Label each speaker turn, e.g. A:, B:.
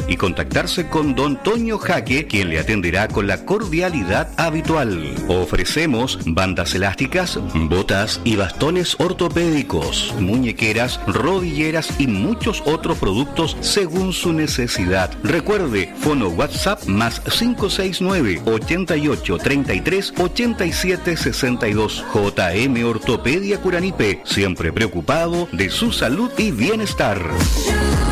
A: y contactarse con don Toño Jaque, quien le atenderá con la cordialidad habitual. Ofrecemos bandas elásticas, botas y bastones ortopédicos, muñequeras, rodilleras y muchos otros productos según su necesidad. Recuerde, fono WhatsApp más 569 88 33 87 62. JM Ortopedia Curanipe, siempre preocupado de su salud y bienestar.